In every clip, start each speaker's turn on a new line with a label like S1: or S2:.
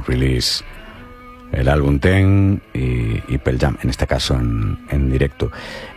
S1: Release, el álbum Ten y Pearl Jam, en este caso en directo.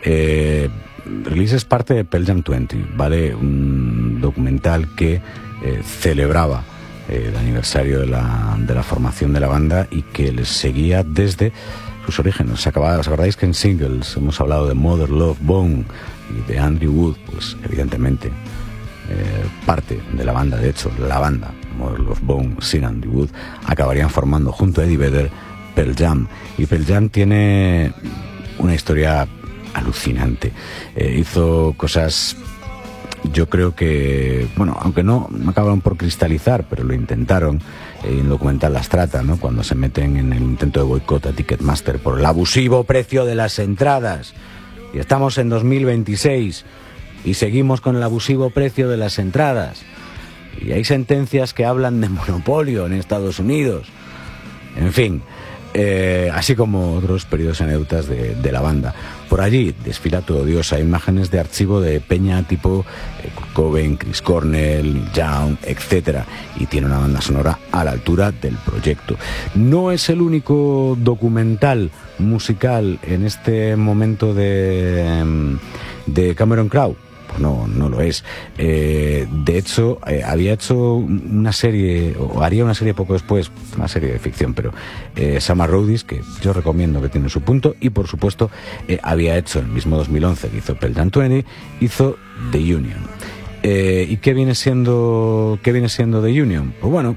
S1: Release es parte de Pearl Jam 20, ¿vale? Un documental que celebraba el aniversario de la formación de la banda y que les seguía desde sus orígenes. ¿Os acordáis que en singles hemos hablado de Mother Love Bone y de Andrew Wood? Pues evidentemente parte de la banda, de hecho la banda Mother Love Bone sin Andrew Wood acabarían formando junto a Eddie Vedder Pearl Jam. Y Pearl Jam tiene una historia alucinante. Hizo cosas, yo creo que, bueno, aunque no acabaron por cristalizar, pero lo intentaron. En el documental las trata, ¿no? Cuando se meten en el intento de boicot a Ticketmaster por el abusivo precio de las entradas. Y estamos en 2026 y seguimos con el abusivo precio de las entradas. Y hay sentencias que hablan de monopolio en Estados Unidos. En fin, así como otros periodos anécdotas de la banda. Por allí desfila todo Dios. Hay imágenes de archivo de peña tipo Kurt Cobain, Chris Cornell, Neil Young, etc. Y tiene una banda sonora a la altura del proyecto. No es el único documental musical en este momento de Cameron Crowe. Pues no lo es. De hecho, había hecho una serie, o haría una serie poco después, una serie de ficción, pero Summer Roadies, que yo recomiendo, que tiene su punto, y por supuesto había hecho en el mismo 2011 que hizo Pearl Jam 20, hizo The Union. ¿Y qué viene siendo The Union? Pues bueno,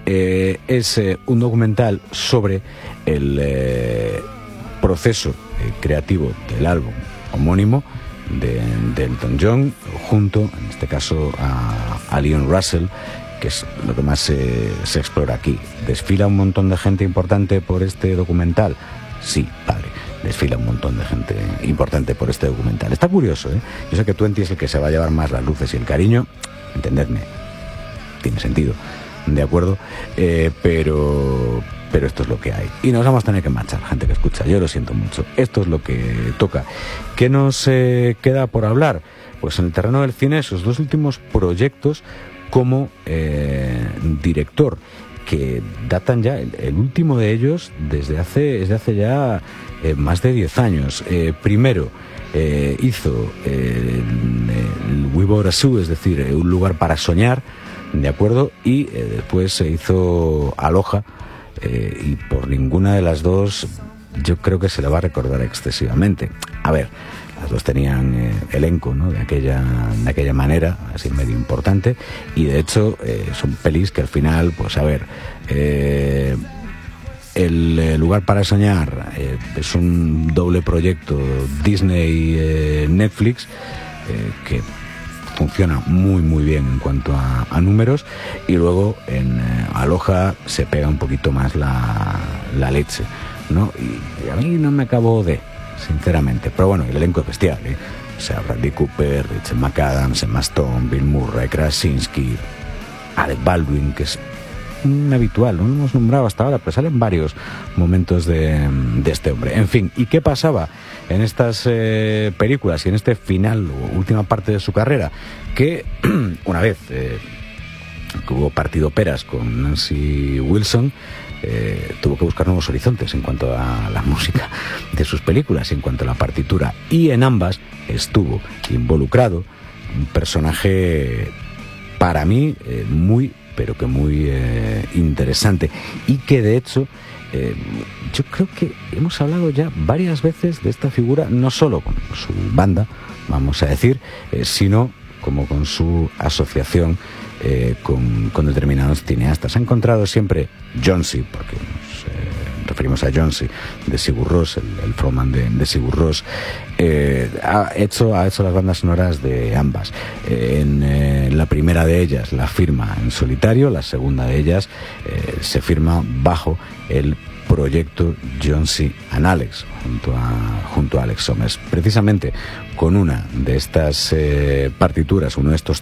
S1: es un documental sobre el proceso creativo del álbum homónimo de Elton John, junto, en este caso, a Leon Russell, que es lo que más se explora aquí. ¿Desfila un montón de gente importante por este documental? Sí, padre, desfila un montón de gente importante por este documental. Está curioso, ¿eh? Yo sé que Twenty es el que se va a llevar más las luces y el cariño, entendedme, tiene sentido, ¿de acuerdo? Pero esto es lo que hay. Y nos vamos a tener que marchar, gente que escucha. Yo lo siento mucho. Esto es lo que toca. ¿Qué nos queda por hablar? Pues en el terreno del cine, sus dos últimos proyectos como director, que datan ya, el último de ellos, desde hace ya más de 10 años. Primero hizo el We Bought a Zoo, es decir, Un lugar para soñar, ¿de acuerdo? Y después se hizo Aloha, y por ninguna de las dos yo creo que se le va a recordar excesivamente. A ver, las dos tenían elenco, ¿no? de aquella manera, así medio importante, y de hecho son pelis que al final, pues a ver, el lugar para soñar es un doble proyecto Disney-Netflix que funciona muy muy bien en cuanto a números, y luego en Aloha se pega un poquito más la leche, ¿no? Y a mí no me acabó sinceramente, pero bueno, el elenco es bestial, ¿eh? O sea, Bradley Cooper, Rachel McAdams, Emma Stone, Bill Murray, Krasinski, Alec Baldwin, que es un habitual, no lo hemos nombrado hasta ahora, pero salen varios momentos de este hombre. En fin, ¿y qué pasaba en estas películas y en este final o última parte de su carrera? Que una vez que hubo partido peras con Nancy Wilson, tuvo que buscar nuevos horizontes en cuanto a la música de sus películas y en cuanto a la partitura, y en ambas estuvo involucrado un personaje para mí muy pero que muy interesante, y que de hecho yo creo que hemos hablado ya varias veces de esta figura, no solo con su banda, vamos a decir, sino como con su asociación con determinados cineastas. Ha encontrado siempre Jonesy, porque nos referimos a Jonesy de Sigur Rós, el frontman de Sigur Rós. Ha hecho las bandas sonoras de ambas. En la primera de ellas la firma en solitario, la segunda de ellas se firma bajo el proyecto Jonesy and Alex, junto a Alex Somers. Precisamente con una de estas partituras, uno de estos